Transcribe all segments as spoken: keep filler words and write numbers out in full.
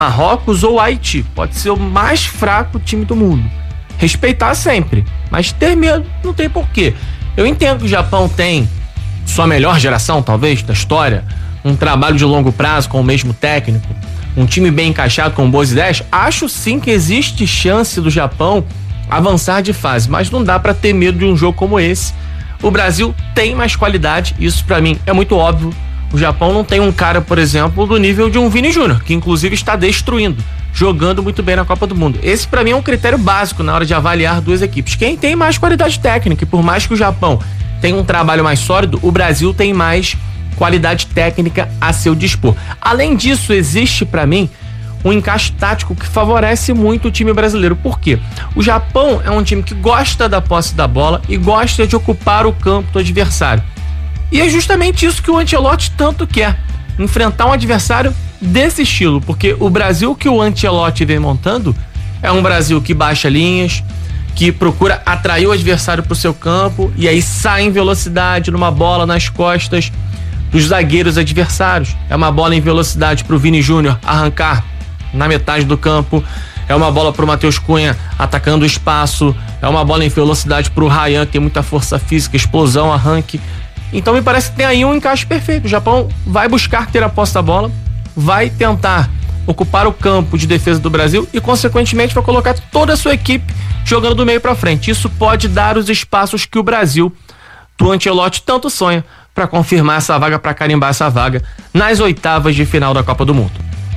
Marrocos ou Haiti. Pode ser o mais fraco time do mundo. Respeitar sempre, mas ter medo não tem porquê. Eu entendo que o Japão tem sua melhor geração, talvez, da história, um trabalho de longo prazo com o mesmo técnico, um time bem encaixado com boas ideias. Acho sim que existe chance do Japão avançar de fase, mas não dá pra ter medo de um jogo como esse. O Brasil tem mais qualidade, isso pra mim é muito óbvio. O Japão não tem um cara, por exemplo, do nível de um Vini Júnior, que inclusive está destruindo, jogando muito bem na Copa do Mundo. Esse pra mim é um critério básico na hora de avaliar duas equipes. Quem tem mais qualidade técnica, e por mais que o Japão tenha um trabalho mais sólido, o Brasil tem mais qualidade técnica a seu dispor. Além disso, existe pra mim um encaixe tático que favorece muito o time brasileiro. Por quê? O Japão é um time que gosta da posse da bola e gosta de ocupar o campo do adversário. E é justamente isso que o Ancelotti tanto quer, enfrentar um adversário desse estilo, porque o Brasil que o Ancelotti vem montando é um Brasil que baixa linhas, que procura atrair o adversário para o seu campo e aí sai em velocidade numa bola nas costas dos zagueiros adversários. É uma bola em velocidade para o Vini Júnior arrancar na metade do campo, é uma bola para o Matheus Cunha atacando o espaço, é uma bola em velocidade para o Ryan, que tem muita força física, explosão, arranque. Então me parece que tem aí um encaixe perfeito. O Japão vai buscar ter a posse da bola, vai tentar ocupar o campo de defesa do Brasil e, consequentemente, vai colocar toda a sua equipe jogando do meio para frente. Isso pode dar os espaços que o Brasil, do Ancelotti, tanto sonha para confirmar essa vaga, para carimbar essa vaga nas oitavas de final da Copa do Mundo.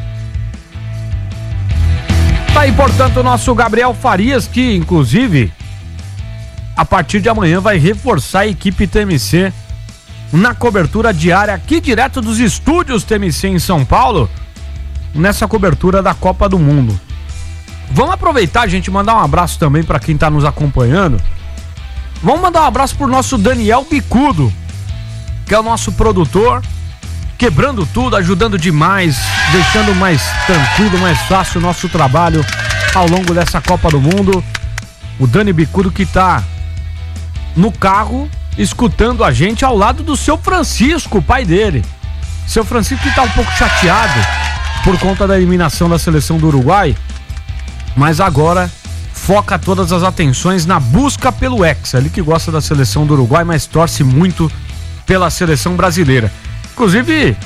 Tá aí, portanto, o nosso Gabriel Farias, que, inclusive, a partir de amanhã vai reforçar a equipe T M C na cobertura diária aqui direto dos estúdios T M C em São Paulo, nessa cobertura da Copa do Mundo. Vamos aproveitar, gente, mandar um abraço também para quem tá nos acompanhando. Vamos mandar um abraço pro nosso Daniel Bicudo, que é o nosso produtor, quebrando tudo, ajudando demais, deixando mais tranquilo, mais fácil o nosso trabalho ao longo dessa Copa do Mundo. O Dani Bicudo que tá no carro escutando a gente ao lado do seu Francisco, o pai dele. Seu Francisco que tá um pouco chateado por conta da eliminação da seleção do Uruguai, mas agora foca todas as atenções na busca pelo Hexa. Ele que gosta da seleção do Uruguai, mas torce muito pela seleção brasileira. Inclusive,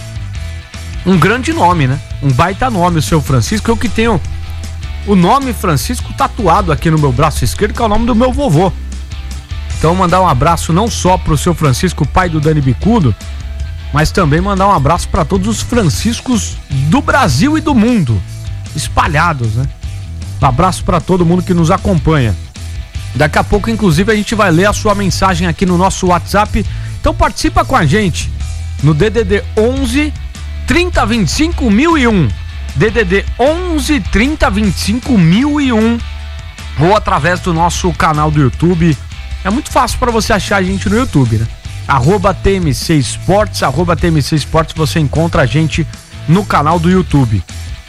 um grande nome, né? Um baita nome, o seu Francisco. Eu que tenho o nome Francisco tatuado aqui no meu braço esquerdo, que é o nome do meu vovô. Então, mandar um abraço não só pro seu Francisco, pai do Dani Bicudo, mas também mandar um abraço para todos os Franciscos do Brasil e do mundo, espalhados, né? Um abraço para todo mundo que nos acompanha. Daqui a pouco, inclusive, a gente vai ler a sua mensagem aqui no nosso WhatsApp. Então participa com a gente no D D D onze, trinta, vinte e cinco, mil e um. D D D onze, trinta, vinte e cinco, mil e um. Ou através do nosso canal do YouTube. É muito fácil para você achar a gente no YouTube, né? Arroba T M C Esportes, arroba T M C Esportes, você encontra a gente no canal do YouTube.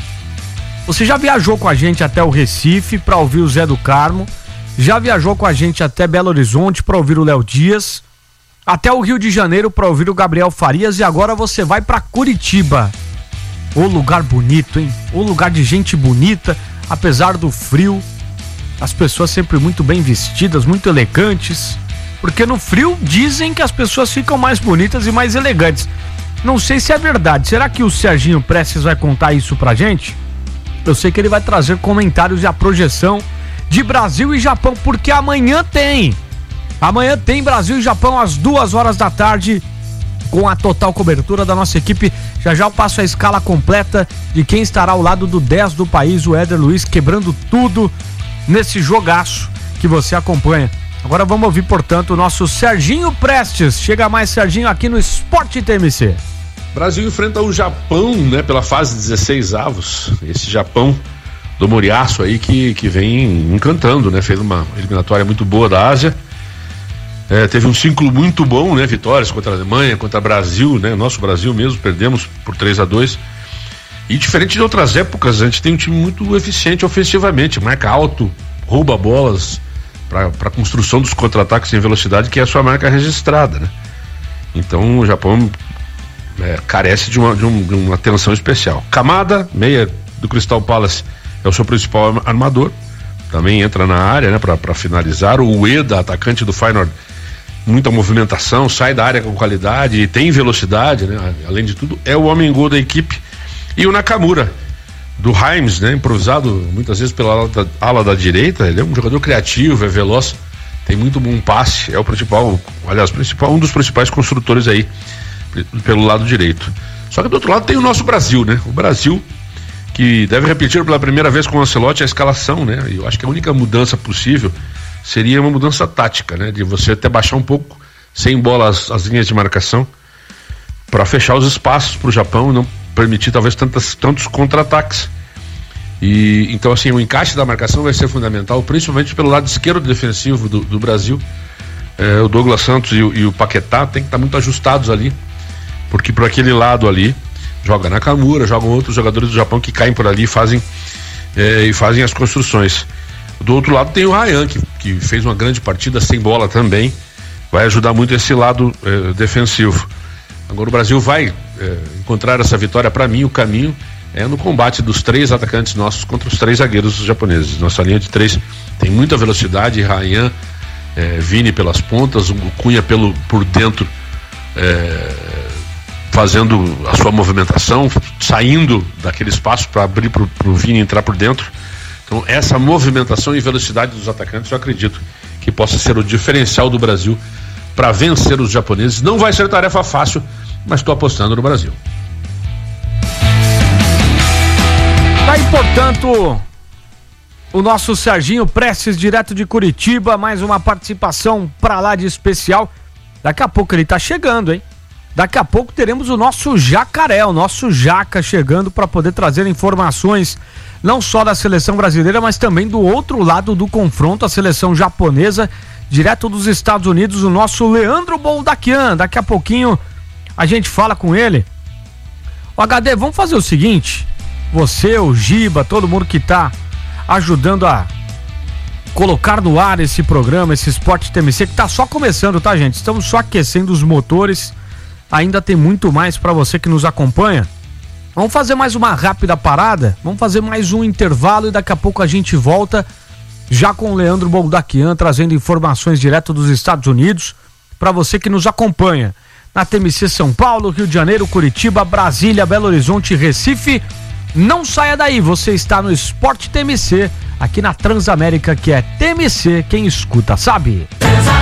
Você já viajou com a gente até o Recife para ouvir o Zé do Carmo, já viajou com a gente até Belo Horizonte para ouvir o Léo Dias, até o Rio de Janeiro para ouvir o Gabriel Farias, e agora você vai para Curitiba. Ô lugar bonito, hein? Ô lugar de gente bonita, apesar do frio. As pessoas sempre muito bem vestidas, muito elegantes, porque no frio dizem que as pessoas ficam mais bonitas e mais elegantes. Não sei se é verdade. Será que o Serginho Prestes vai contar isso pra gente? Eu sei que ele vai trazer comentários e a projeção de Brasil e Japão, porque amanhã tem. Amanhã tem Brasil e Japão às duas horas da tarde, com a total cobertura da nossa equipe. Já já eu passo a escala completa de quem estará ao lado do dez do país, o Éder Luiz, quebrando tudo nesse jogaço que você acompanha. Agora vamos ouvir, portanto, o nosso Serginho Prestes. Chega mais, Serginho, aqui no Esporte T M C. Brasil enfrenta o Japão, né, pela fase dezesseis avos. Esse Japão do Moriaço aí que, que vem encantando, né? Fez uma eliminatória muito boa da Ásia. É, teve um ciclo muito bom, né? Vitórias contra a Alemanha, contra o Brasil, né? Nosso Brasil mesmo, perdemos por três a dois. E diferente de outras épocas, a gente tem um time muito eficiente ofensivamente, marca alto, rouba bolas para a construção dos contra-ataques em velocidade, que é a sua marca registrada, né? Então o Japão é, carece de uma, de, um, de uma atenção especial. Kamada, meia do Crystal Palace é o seu principal armador, também entra na área, né, para finalizar. O Ueda, atacante do Feyenoord, muita movimentação, sai da área com qualidade, tem velocidade, né? Além de tudo, é o homem gol da equipe. E o Nakamura, do Reims, né? Improvisado muitas vezes pela ala da, ala da direita, ele é um jogador criativo, é veloz, tem muito bom passe, é o principal, aliás, principal, um dos principais construtores aí pelo lado direito. Só que do outro lado tem o nosso Brasil, né? O Brasil, que deve repetir pela primeira vez com o Ancelotti a escalação, né? Eu acho que a única mudança possível seria uma mudança tática, né? De você até baixar um pouco, sem bola, as, as linhas de marcação, para fechar os espaços para o Japão e não permitir talvez tantas, tantos contra-ataques. E então, assim, o encaixe da marcação vai ser fundamental, principalmente pelo lado esquerdo defensivo do, do Brasil. É, o Douglas Santos e o, e o Paquetá tem que estar muito ajustados ali, porque por aquele lado ali joga Nakamura, jogam outros jogadores do Japão que caem por ali e fazem, é, e fazem as construções. Do outro lado tem o Ryan, que, que fez uma grande partida sem bola também, vai ajudar muito esse lado é, defensivo. Agora o Brasil vai é, encontrar essa vitória. Para mim o caminho é no combate dos três atacantes nossos contra os três zagueiros japoneses. Nossa linha de três tem muita velocidade, Ryan, é, Vini pelas pontas, o Cunha pelo, por dentro, é, fazendo a sua movimentação, saindo daquele espaço para abrir para o Vini entrar por dentro. Então essa movimentação e velocidade dos atacantes eu acredito que possa ser o diferencial do Brasil para vencer os japoneses. Não vai ser tarefa fácil, mas estou apostando no Brasil. Tá aí, portanto, o nosso Serginho Prestes, direto de Curitiba, mais uma participação pra lá de especial. Daqui a pouco ele tá chegando, hein? Daqui a pouco teremos o nosso Jacaré, o nosso Jaca chegando para poder trazer informações não só da seleção brasileira, mas também do outro lado do confronto, a seleção japonesa, direto dos Estados Unidos, o nosso Leandro Boldaquian. Daqui a pouquinho a gente fala com ele. O H D, vamos fazer o seguinte, você, o Giba, todo mundo que tá ajudando a colocar no ar esse programa, esse Esporte T M C, que tá só começando, tá, gente? Estamos só aquecendo os motores, ainda tem muito mais para você que nos acompanha. Vamos fazer mais uma rápida parada, vamos fazer mais um intervalo e daqui a pouco a gente volta já com o Leandro Boldaquian trazendo informações direto dos Estados Unidos para você que nos acompanha na T M C São Paulo, Rio de Janeiro, Curitiba, Brasília, Belo Horizonte, Recife. Não saia daí, você está no Esporte T M C aqui na Transamérica, que é T M C, quem escuta sabe.